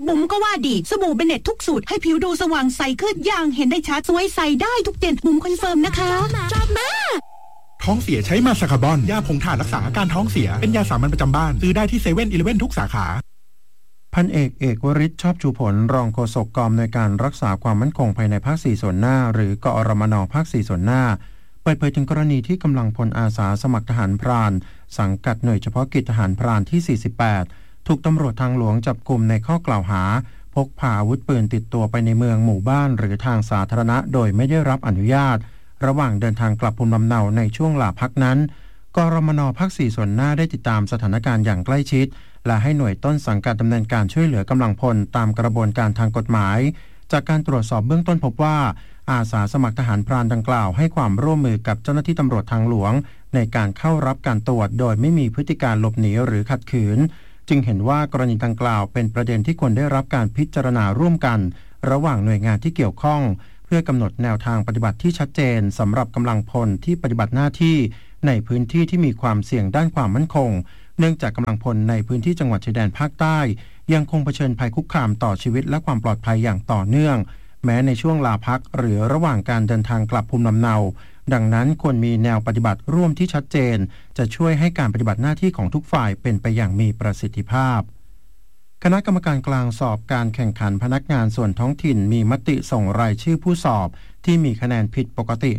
บุ๋มก็ว่าดีสบู่เบเน็ตทุกสูตรให้ผิวดูสว่างใสขึ้นอย่างเห็นได้ชัดสวยใสได้ทุกเดือนบุ๋มคอนเฟิร์มนะคะชอบมากท้องเสียใช้มาสคาบอนยาผงถ่านรักษาอาการท้องเสียเป็นยาสามัญประจำบ้านซื้อได้ที่7-11ทุกสาขาพันเอกเอกวริศชอบชูผลรองโฆษกกองอำนวยการรักษาความมั่นคงภายในภาค4ส่วนหน้าหรือกอรมนภาค4ส่วนหน้าเปิดเผยถึงกรณีที่กำลังพลอาสาสมัครทหารพรานสังกัดหน่วยเฉพาะกิจทหารพรานที่48ถูกตำรวจทางหลวงจับกุมในข้อกล่าวหาพกพาอาวุธปืนติดตัวไปในเมืองหมู่บ้านหรือทางสาธารณะโดยไม่ได้รับอนุญาตระหว่างเดินทางกลับภูมิลำเนาในช่วงลาพักนั้นกรมนภาค4ส่วนหน้าได้ติดตามสถานการณ์อย่างใกล้ชิดและให้หน่วยต้นสังกัดดำเนินการช่วยเหลือกำลังพลตามกระบวนการทางกฎหมายจากการตรวจสอบเบื้องต้นพบว่าอาสาสมัครทหารพรานดังกล่าวให้ความร่วมมือกับเจ้าหน้าที่ตำรวจทางหลวงในการเข้ารับการตรวจโดยไม่มีพฤติการหลบหนีหรือขัดขืนจึงเห็นว่ากรณีดังกล่าวเป็นประเด็นที่ควรได้รับการพิจารณาร่วมกันระหว่างหน่วยงานที่เกี่ยวข้องเพื่อกำหนดแนวทางปฏิบัติที่ชัดเจนสำหรับกำลังพลที่ปฏิบัติหน้าที่ในพื้นที่ที่มีความเสี่ยงด้านความมั่นคงเนื่องจากกำลังพลในพื้นที่จังหวัดชายแดนภาคใต้ยังคงเผชิญภัยคุกคามต่อชีวิตและความปลอดภัยอย่างต่อเนื่องแม้ในช่วงลาพักหรือระหว่างการเดินทางกลับภูมิลำเนาดังนั้นควรมีแนวปฏิบัติร่วมที่ชัดเจนจะช่วยให้การปฏิบัติหน้าที่ของทุกฝ่ายเป็นไปอย่างมีประสิทธิภาพคณะกรรมการกลางสอบการแข่งขันพนักงานส่วนท้องถิ่นมีมติส่งรายชื่อผู้สอบที่มีคะแนนผิดปกติ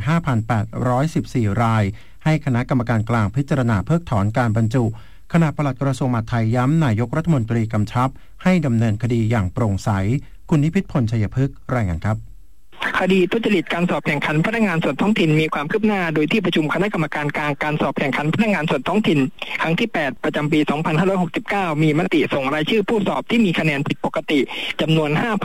5,814 รายให้คณะกรรมการกลางพิจารณาเพิกถอนการบรรจุขณะปลัดกระทรวงมหาดไทยย้ำนายกรัฐมนตรีกำชับให้ดำเนินคดีอย่างโปร่งใสคุณนิพิษพลชัยพฤกษ์รายงานครับคดีทุจริตการสอบแข่งขันพนักงานส่วนท้องถิ่นมีความคืบหน้าโดยที่ประชุมคณะกรรมการกลางการสอบแข่งขันพนักงานส่วนท้องถิ่นครั้งที่8ประจำปี 2569มีมติส่งรายชื่อผู้สอบที่มีคะแนนผิดปกติจำนวน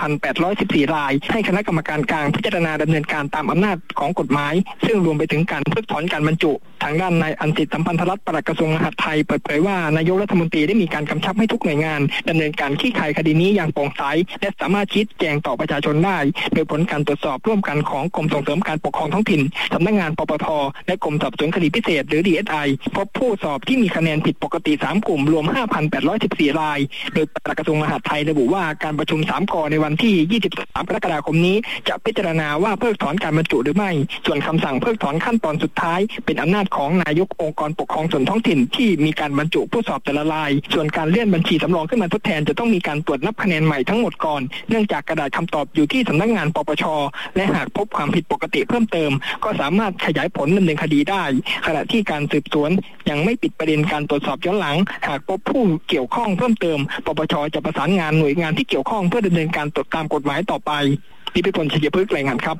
5,814 รายให้คณะกรรมการกลางพิจารณาดำเนินการตามอำนาจของกฎหมายซึ่งรวมไปถึงการเพิกถอนการบรรจุทางด้านนายอันสิทธิ์สัมพันธรัตน์ปลัดกระทรวงมหาดไทยเปิดเผยว่านายกรัฐมนตรีได้มีการกำชับให้ทุกหน่วยงานดำเนินการคลี่คลายคดีนี้อย่างโปร่งใสและสามารถชี้แจงต่อประชาชนได้โดยผลการตรวจสอบร่วมกันของกรมส่งเสริมการปกครองท้องถิ่นสำนักงานปปทและกรมสอบสวนคดีพิเศษหรือ DSI พบผู้สอบที่มีคะแนนผิดปกติ3กลุ่มรวม 5,814 รายโดยปลัดกระทรวงมหาดไทยระบุว่าการประชุม3ก.ในวันที่23กรกฎาคมนี้จะพิจารณาว่าเพิกถอนการบรรจุหรือไม่ส่วนคำสั่งเพิกถอนขั้นตอนสุดท้ายเป็นอำนาจของนายกองค์กรปกครองส่วนท้องถิ่นที่มีการบรรจุผู้สอบแต่ละรายส่วนการเลื่อนบัญชีสำรองขึ้นมาทดแทนจะต้องมีการตรวจนับคะแนนใหม่ทั้งหมดก่อนเนื่องจากกระดาษคำตอบอยู่ที่สำนักงานปปชและหากพบความผิดปกติเพิ่มเติมก็สามารถขยายผลดำเนินคดีได้ขณะที่การสืบสวนยังไม่ปิดประเด็นการตรวจสอบย้อนหลังหากพบผู้เกี่ยวข้องเพิ่มเติมปปชจะประสานงานหน่วยงานที่เกี่ยวข้องเพื่อดำเนินการตามกฎหมายต่อไปนิพิษพลชัยพฤกษ์รายงานครับ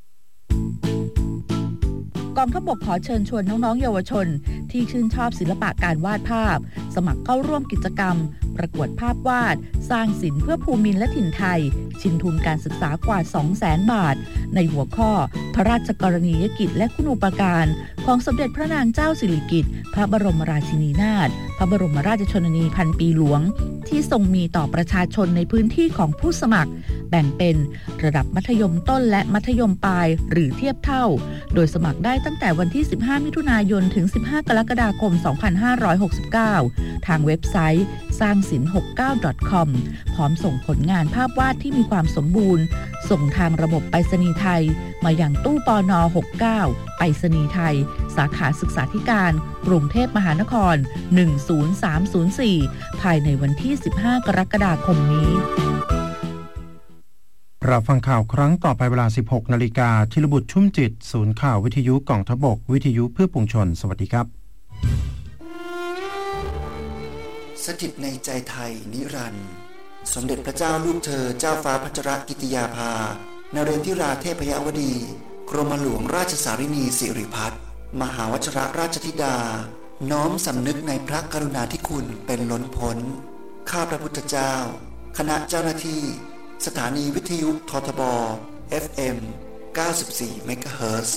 กองทัพบกขอเชิญชวนน้องๆเยาวชนที่ชื่นชอบศิลปะการวาดภาพสมัครเข้าร่วมกิจกรรมประกวดภาพวาดสร้างศิลป์เพื่อภูมินและถิ่นไทยชิงทุนการศึกษากว่า 200,000 บาทในหัวข้อพระราชกรณียกิจและคุณูปการของสมเด็จพระนางเจ้าสิริกิติ์พระบรมราชินีนาถพระบรมราชชนนีพันปีหลวงที่ทรงมีต่อประชาชนในพื้นที่ของผู้สมัครแบ่งเป็นระดับมัธยมต้นและมัธยมปลายหรือเทียบเท่าโดยสมัครได้ตั้งแต่วันที่15มิถุนายนถึง15กรกฎาคม2569ทางเว็บไซต์สร้างศิลป์69.com พร้อมส่งผลงานภาพวาดที่มีความสมบูรณ์ส่งทางระบบไปรษณีย์ไทยมาอย่างตู้ปน69ไปรษณีย์ไทยสาขาศึกษาธิการกรุงเทพมหานคร10304ภายในวันที่15กรกฎาคมนี้รับฟังข่าวครั้งต่อไปเวลา 16 นาฬิกาธีรบุตรชุ่มจิตศูนย์ข่าววิทยุกองทัพบกวิทยุเพื่อปวงชนสวัสดีครับสถิตในใจไทยนิรันดร์สมเด็จพระเจ้าลูกเธอเจ้าฟ้าพัชรกิติยาภานเรนทิราเทพยวดีกรมหลวงราชสารินีสิริพัฒน์มหาวชิรราชธิดาน้อมสำนึกในพระกรุณาธิคุณเป็นล้นพ้นข้าพระพุทธเจ้าคณะเจ้าหน้าที่สถานีวิทยุททบ FM 94 เมกะเฮิรตซ์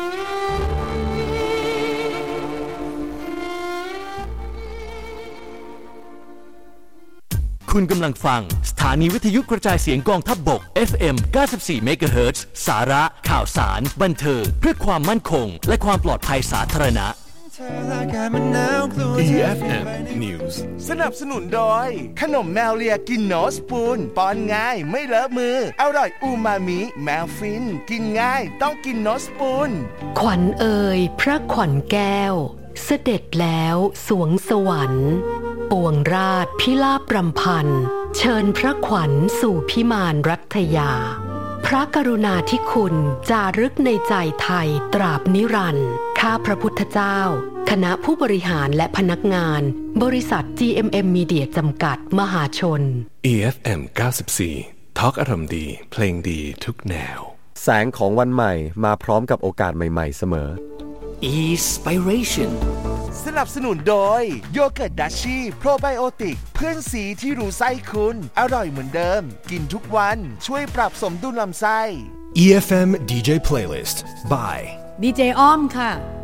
คุณกำลังฟังสถานีวิทยุกระจายเสียงกองทัพบก FM 94 เมกะเฮิรตซ์สาระข่าวสารบันเทิงเพื่อความมั่นคงและความปลอดภัยสาธารณะ EFM News สนับสนุนโดยขนมแมวเลียกินโนสปูนป้อนง่ายไม่เลอะมืออร่อยอูมามิแมวฟินกินง่ายต้องกินโนสปูนขวัญเอ่ยพระขวัญแก้วเสด็จแล้วสวงสวรรค์ปวงราชพิลาภรำพันเชิญพระขวัญสู่พิมานรัตยาพระกรุณาธิคุณจารึกในใจไทยตราบนิรันดร์ข้าพระพุทธเจ้าคณะผู้บริหารและพนักงานบริษัท GMM Media จำกัดมหาชน EFM 94 ทอล์กอารมณ์ดีเพลงดีทุกแนวแสงของวันใหม่มาพร้อมกับโอกาสใหม่ๆเสมอ Inspiration สนับสนุนโดยโยเกิร์ตดัชชี่โปรไบโอติกเพื่อนสีที่รู้ไส้คุณอร่อยเหมือนเดิมกินทุกวันช่วยปรับสมดุลลำไส้ EFM DJ Playlist by DJ อ้อมค่ะ